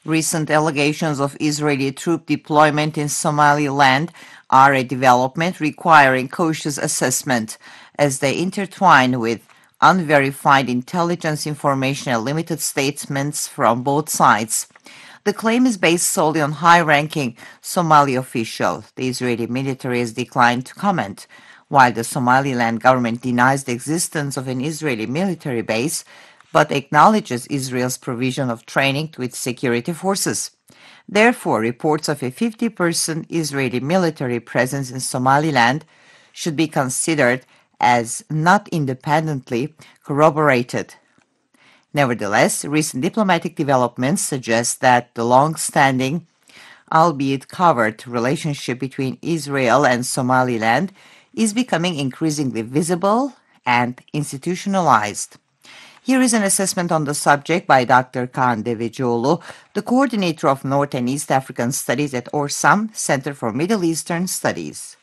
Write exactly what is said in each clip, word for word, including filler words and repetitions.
Recent allegations of Israeli troop deployment in Somaliland are a development requiring cautious assessment as they intertwine with unverified intelligence information and limited statements from both sides. The claim is based solely on high-ranking Somali officials. The Israeli military has declined to comment, while the Somaliland government denies the existence of an Israeli military base but acknowledges Israel's provision of training to its security forces. Therefore, reports of a fifty-person Israeli military presence in Somaliland should be considered as not independently corroborated. Nevertheless, recent diplomatic developments suggest that the long-standing, albeit covert, relationship between Israel and Somaliland is becoming increasingly visible and institutionalized. Here is an assessment on the subject by Doctor Kaan Devecioğlu, the coordinator of North and East African Studies at Orsam, Center for Middle Eastern Studies.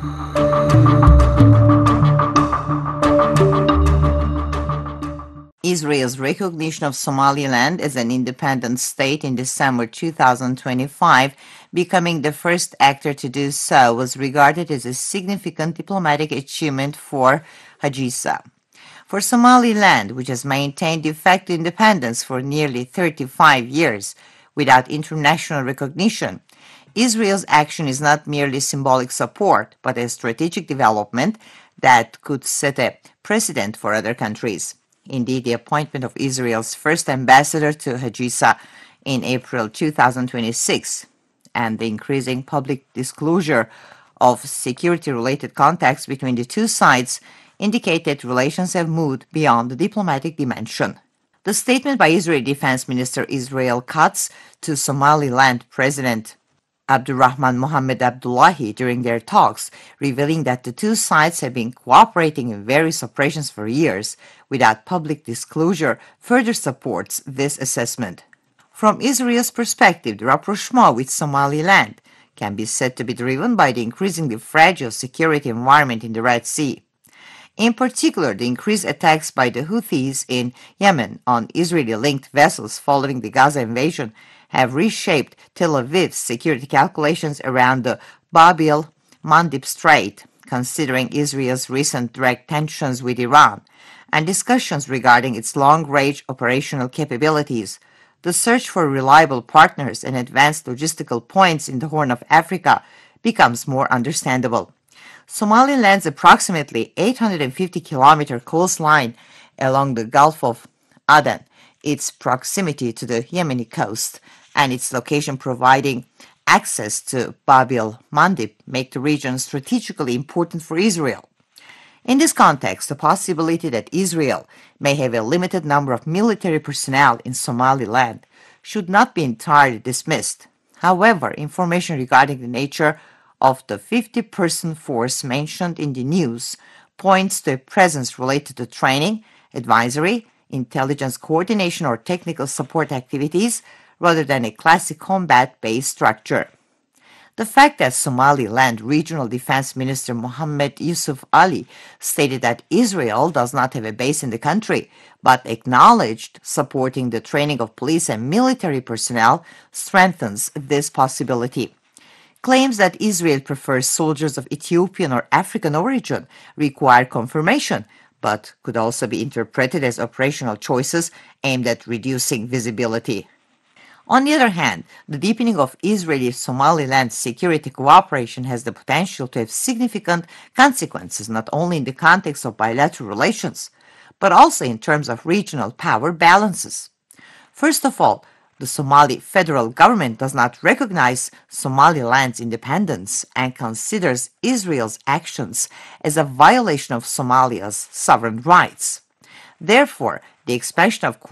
Israel's recognition of Somaliland as an independent state in December two thousand twenty-five, becoming the first actor to do so, was regarded as a significant diplomatic achievement for Hajisa. For Somaliland, which has maintained de facto independence for nearly thirty-five years without international recognition, Israel's action is not merely symbolic support, but a strategic development that could set a precedent for other countries. Indeed, the appointment of Israel's first ambassador to Hajisa in April two thousand twenty-six and the increasing public disclosure of security-related contacts between the two sides indicate that relations have moved beyond the diplomatic dimension. The statement by Israeli Defense Minister Israel Katz to Somaliland President Abdurrahman Mohammed Abdullahi during their talks, revealing that the two sides have been cooperating in various operations for years without public disclosure, further supports this assessment. From Israel's perspective, the rapprochement with Somaliland can be said to be driven by the increasingly fragile security environment in the Red Sea. In particular, the increased attacks by the Houthis in Yemen on Israeli-linked vessels following the Gaza invasion have reshaped Tel Aviv's security calculations around the Bab el-Mandeb Strait, considering Israel's recent direct tensions with Iran and discussions regarding its long-range operational capabilities. The search for reliable partners and advanced logistical points in the Horn of Africa becomes more understandable. Somaliland's approximately eight hundred fifty kilometer coastline along the Gulf of Aden, its proximity to the Yemeni coast, and its location providing access to Bab el-Mandeb make the region strategically important for Israel. In this context, the possibility that Israel may have a limited number of military personnel in Somaliland should not be entirely dismissed. However, information regarding the nature of the fifty-person force mentioned in the news points to a presence related to training, advisory, intelligence coordination, or technical support activities rather than a classic combat-based structure. The fact that Somaliland Regional Defense Minister Mohammed Yusuf Ali stated that Israel does not have a base in the country, but acknowledged supporting the training of police and military personnel strengthens this possibility. Claims that Israel prefers soldiers of Ethiopian or African origin require confirmation, but could also be interpreted as operational choices aimed at reducing visibility. On the other hand, the deepening of Israeli-Somaliland security cooperation has the potential to have significant consequences not only in the context of bilateral relations, but also in terms of regional power balances. First of all, the Somali federal government does not recognize Somaliland's independence and considers Israel's actions as a violation of Somalia's sovereign rights. Therefore, the expansion of